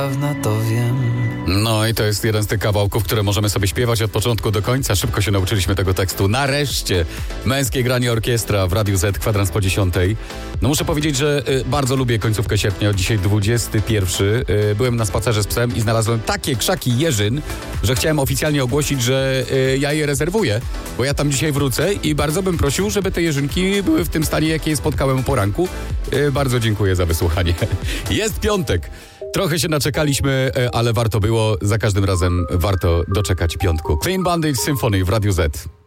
Dawna to wiem. No i to jest jeden z tych kawałków, które możemy sobie śpiewać od początku do końca. Szybko się nauczyliśmy tego tekstu. Nareszcie męskie granie orkiestra w Radiu Z, kwadrans po 10. No muszę powiedzieć, że bardzo lubię końcówkę sierpnia. Dzisiaj 21. Byłem na spacerze z psem i znalazłem takie krzaki jeżyn, że chciałem oficjalnie ogłosić, że ja je rezerwuję, bo ja tam dzisiaj wrócę i bardzo bym prosił, żeby te jeżynki były w tym stanie, jakie spotkałem o poranku. Bardzo dziękuję za wysłuchanie. Jest piątek. Trochę się naczekaliśmy, ale warto było. Za każdym razem warto doczekać piątku. Clean Bandit Symphony w Radiu Z.